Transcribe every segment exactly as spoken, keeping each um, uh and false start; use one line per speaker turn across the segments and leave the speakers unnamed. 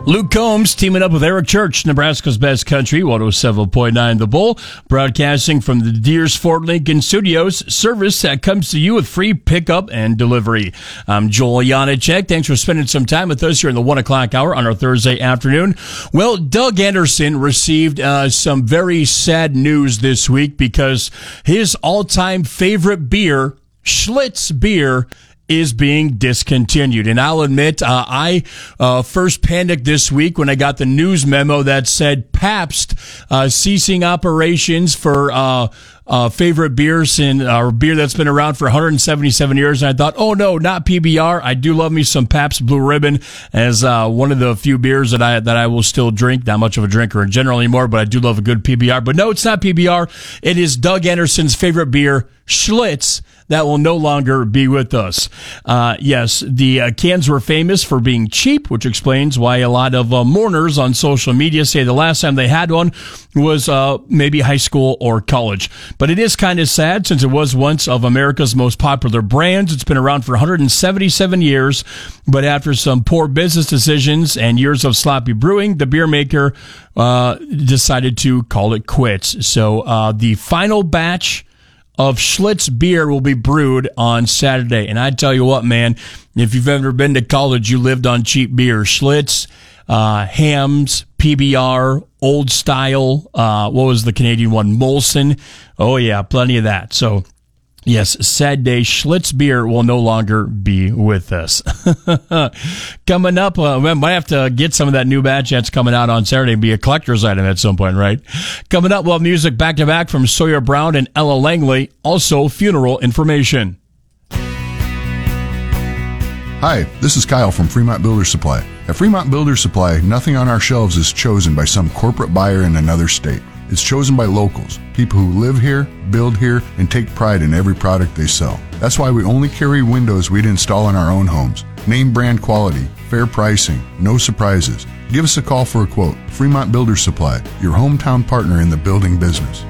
Luke Combs teaming up with Eric Church, Nebraska's Best Country, one oh seven point nine The Bull, broadcasting from the Deers Ford Lincoln Studios, service that comes to you with free pickup and delivery. I'm Joel Janacek. Thanks for spending some time with us here in the one o'clock hour on our Thursday afternoon. Well, Doug Anderson received uh, some very sad news this week because his all-time favorite beer, Schlitz beer, is being discontinued. And I'll admit, uh, I uh, first panicked this week when I got the news memo that said Pabst uh, ceasing operations for uh, uh, favorite beers and uh, beer that's been around for one hundred seventy-seven years. And I thought, oh no, not P B R. I do love me some Pabst Blue Ribbon as uh, one of the few beers that I that I will still drink. Not much of a drinker in general anymore, but I do love a good P B R. But no, it's not P B R. It is Doug Anderson's favorite beer, Schlitz, that will no longer be with us. Uh, yes, the uh, cans were famous for being cheap, which explains why a lot of uh, mourners on social media say the last time they had one was uh, maybe high school or college. But it is kind of sad since it was once of America's most popular brands. It's been around for one hundred seventy-seven years, but after some poor business decisions and years of sloppy brewing, the beer maker uh, decided to call it quits. So uh, the final batch of Schlitz beer will be brewed on Saturday. And I tell you what, man, if you've ever been to college, you lived on cheap beer. Schlitz, uh, Hamm's, P B R, Old Style, uh, what was the Canadian one? Molson. Oh yeah, plenty of that. So yes, sad day. Schlitz beer will no longer be with us. Coming up, uh, we might have to get some of that new batch that's coming out on Saturday and be a collector's item at some point, right? Coming up, we'll have music back-to-back from Sawyer Brown and Ella Langley. Also, funeral information.
Hi, this is Kyle from Fremont Builder Supply. At Fremont Builder Supply, nothing on our shelves is chosen by some corporate buyer in another state. It's chosen by locals, people who live here, build here, and take pride in every product they sell. That's why we only carry windows we'd install in our own homes. Name brand quality, fair pricing, no surprises. Give us a call for a quote. Fremont Builder Supply, your hometown partner in the building business.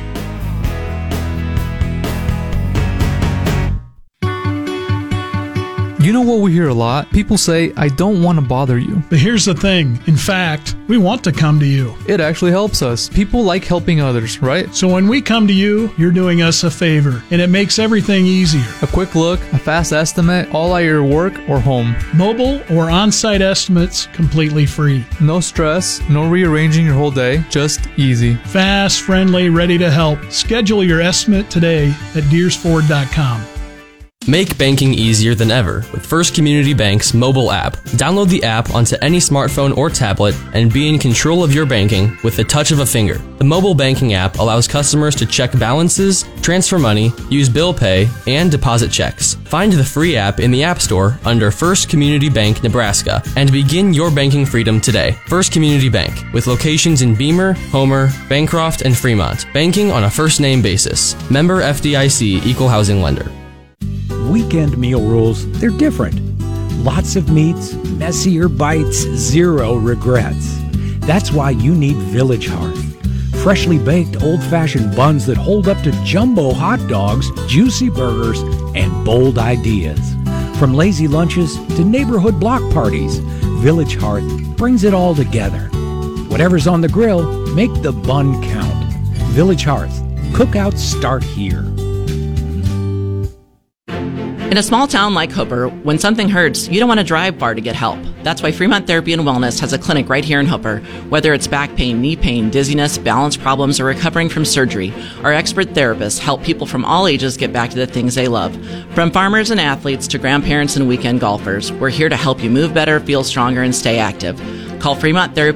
You know what we hear a lot? People say, I don't want to bother you.
But here's the thing. In fact, we want to come to you.
It actually helps us. People like helping others, right?
So when we come to you, you're doing us a favor, and it makes everything easier.
A quick look, a fast estimate, all at your work or home.
Mobile or on-site estimates, completely free.
No stress, no rearranging your whole day, just easy.
Fast, friendly, ready to help. Schedule your estimate today at deers ford dot com.
Make banking easier than ever with First Community Bank's mobile app. Download the app onto any smartphone or tablet and be in control of your banking with the touch of a finger. The mobile banking app allows customers to check balances, transfer money, use bill pay, and deposit checks. Find the free app in the App Store under First Community Bank Nebraska and begin your banking freedom today. First Community Bank, with locations in Beamer, Homer, Bancroft, and Fremont. Banking on a first-name basis. Member F D I C Equal Housing Lender.
Weekend meal rules, they're different. Lots of meats, messier bites, zero regrets. That's why you need Village Hearth. Freshly baked old-fashioned buns that hold up to jumbo hot dogs, juicy burgers, and bold ideas. From lazy lunches to neighborhood block parties, Village Hearth brings it all together. Whatever's on the grill, make the bun count. Village Hearth. Cookouts start here.
In a small town like Hooper, when something hurts, you don't want to drive far to get help. That's why Fremont Therapy and Wellness has a clinic right here in Hooper. Whether it's back pain, knee pain, dizziness, balance problems, or recovering from surgery, our expert therapists help people from all ages get back to the things they love. From farmers and athletes to grandparents and weekend golfers, we're here to help you move better, feel stronger, and stay active. Call Fremont Therapy